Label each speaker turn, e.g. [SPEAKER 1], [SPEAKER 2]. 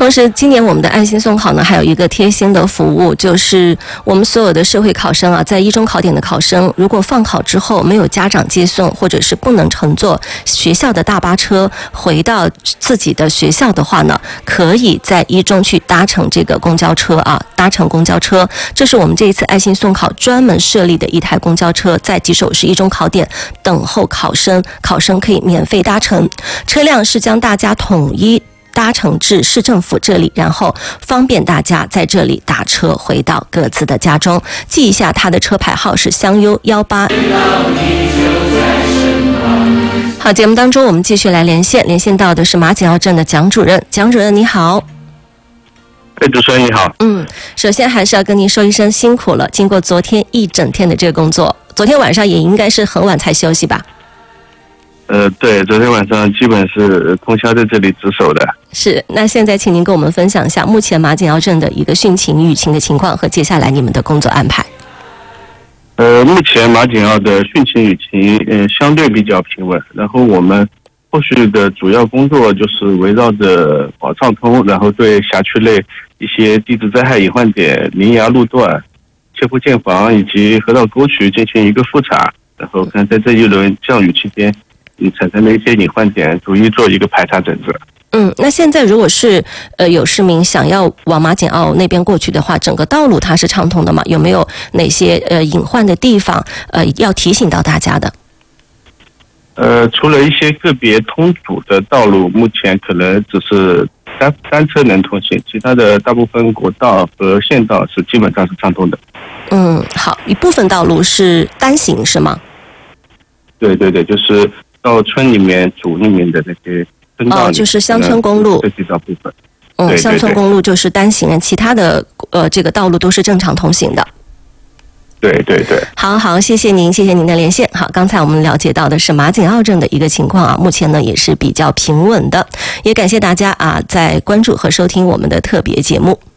[SPEAKER 1] 同时，今年我们的爱心送考呢，还有一个贴心的服务，就是我们所有的社会考生啊，在一中考点的考生，如果放考之后没有家长接送，或者是不能乘坐学校的大巴车回到自己的学校的话呢，可以在一中去搭乘这个公交车啊，搭乘公交车。这是我们这一次爱心送考专门设立的一台公交车，在吉首市一中考点等候考生，考生可以免费搭乘。车辆是将大家统一搭乘至市政府这里，然后方便大家在这里打车回到各自的家中。记一下，它的车牌号是湘优18。好，节目当中我们继续来连线到的是马景奥镇的蒋主任。蒋主任你好。
[SPEAKER 2] 主持人你好。
[SPEAKER 1] 首先还是要跟您说一声辛苦了，经过昨天一整天的这个工作，昨天晚上也应该是很晚才休息吧？
[SPEAKER 2] 对，昨天晚上基本是通宵在这里值守的。
[SPEAKER 1] 是，那现在请您跟我们分享一下目前马景奥镇的一个汛情、雨情的情况和接下来你们的工作安排。
[SPEAKER 2] 目前马景奥的汛情雨情相对比较平稳，然后我们后续的主要工作就是围绕着保畅通，然后对辖区内一些地质灾害隐患点、林崖路段、切坡建房以及河道沟渠进行一个复查，然后看在这一轮降雨期间产生的一些隐患点，逐一做一个排查整治。
[SPEAKER 1] 那现在如果是有市民想要往马景奥那边过去的话，整个道路它是畅通的吗？有没有哪些隐患的地方要提醒到大家的？
[SPEAKER 2] 除了一些个别通阻的道路，目前可能只是单车能通行，其他的大部分国道和县道是基本上是畅通的。
[SPEAKER 1] 好，一部分道路是单行是吗？
[SPEAKER 2] 对，就是到村里面主里面的那些村道
[SPEAKER 1] 就是乡村公路
[SPEAKER 2] 涉及到部分。
[SPEAKER 1] 乡村公路就是单行，其他的这个道路都是正常通行的。
[SPEAKER 2] 对。
[SPEAKER 1] 好，谢谢您的连线。好，刚才我们了解到的是马景奥镇的一个情况啊，目前呢也是比较平稳的，也感谢大家啊在关注和收听我们的特别节目。